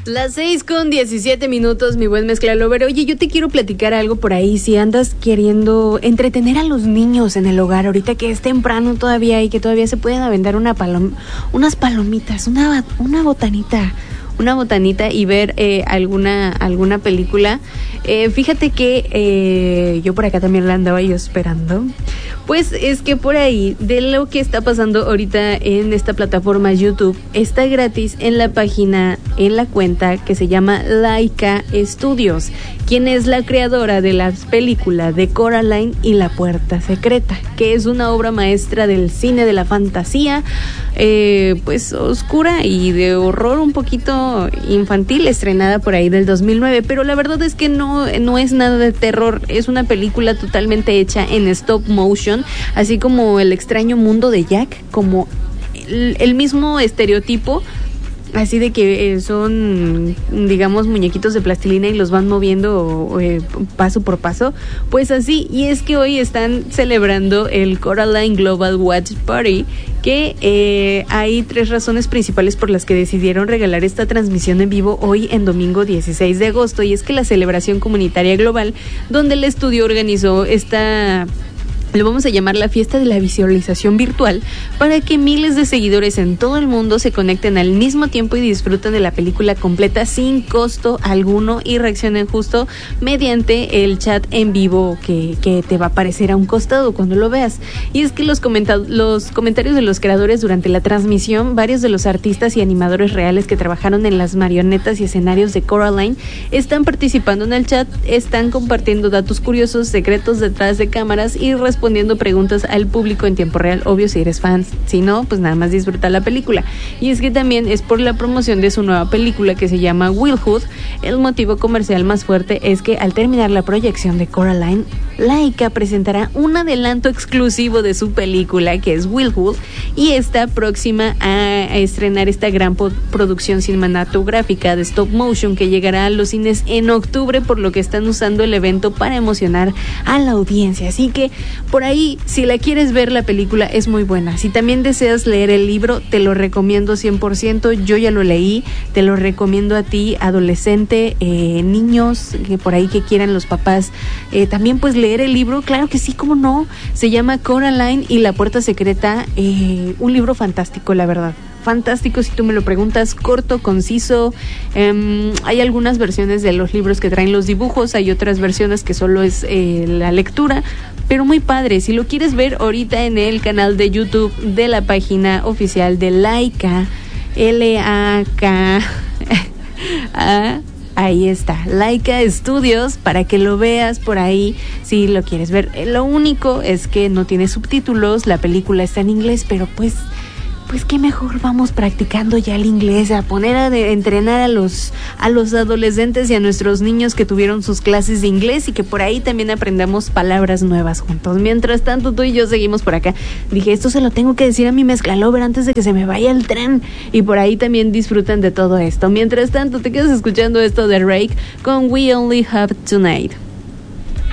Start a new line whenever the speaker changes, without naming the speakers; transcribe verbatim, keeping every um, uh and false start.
Las seis con diecisiete minutos, mi buen mezcla lover. Oye, yo te quiero platicar algo por ahí. Si andas queriendo entretener a los niños en el hogar, ahorita que es temprano todavía y que todavía se pueden aventar una palom- unas palomitas, una, una botanita, una botanita y ver eh, alguna, alguna película. Eh, fíjate que eh, yo por acá también la andaba yo esperando. Pues es que por ahí, de lo que está pasando ahorita en esta plataforma YouTube, está gratis en la página, en la cuenta que se llama Laika Studios, quien es la creadora de las películas de Coraline y La Puerta Secreta, que es una obra maestra del cine de la fantasía, eh, pues oscura y de horror un poquito infantil, estrenada por ahí del dos mil nueve, pero la verdad es que no, no es nada de terror, es una película totalmente hecha en stop motion, así como El extraño mundo de Jack, como el, el mismo estereotipo, así de que eh, son, digamos, muñequitos de plastilina y los van moviendo eh, paso por paso, pues así. Y es que hoy están celebrando el Coraline Global Watch Party, que eh, hay tres razones principales por las que decidieron regalar esta transmisión en vivo hoy en domingo dieciséis de agosto, y es que la celebración comunitaria global, donde el estudio organizó esta... lo vamos a llamar la fiesta de la visualización virtual, para que miles de seguidores en todo el mundo se conecten al mismo tiempo y disfruten de la película completa sin costo alguno y reaccionen justo mediante el chat en vivo que, que te va a aparecer a un costado cuando lo veas. Y es que los, comenta- los comentarios de los creadores durante la transmisión, varios de los artistas y animadores reales que trabajaron en las marionetas y escenarios de Coraline están participando en el chat, están compartiendo datos curiosos, secretos detrás de cámaras y respondiendo respondiendo preguntas al público en tiempo real, obvio si eres fan, si no, pues nada más disfruta la película. Y es que también es por la promoción de su nueva película que se llama Willhood. El motivo comercial más fuerte es que al terminar la proyección de Coraline, Laika presentará un adelanto exclusivo de su película, que es Willhood, y está próxima a, a estrenar esta gran po- producción cinematográfica de stop motion que llegará a los cines en octubre, por lo que están usando el evento para emocionar a la audiencia. Así que por ahí, si la quieres ver, la película es muy buena. Si también deseas leer el libro, te lo recomiendo cien por ciento. Yo ya lo leí, te lo recomiendo a ti, adolescente, eh, niños, que por ahí que quieran los papás, eh, también pues leer el libro, claro que sí, cómo no. Se llama Coraline y La Puerta Secreta, eh, un libro fantástico, la verdad. Fantástico, si tú me lo preguntas, corto, conciso. Eh, hay algunas versiones de los libros que traen los dibujos, hay otras versiones que solo es eh, la lectura, pero muy padre. Si lo quieres ver ahorita en el canal de YouTube de la página oficial de Laika, L A K A, ahí está, Laika Studios, para que lo veas por ahí si lo quieres ver. Lo único es que no tiene subtítulos, la película está en inglés, pero pues... pues qué mejor, vamos practicando ya el inglés, a poner a de, entrenar a los a los adolescentes y a nuestros niños que tuvieron sus clases de inglés, y que por ahí también aprendamos palabras nuevas juntos. Mientras tanto, tú y yo seguimos por acá. Dije, esto se lo tengo que decir a mi mezcla lover antes de que se me vaya el tren, y por ahí también disfrutan de todo esto. Mientras tanto, te quedas escuchando esto de Rake con We Only Have Tonight.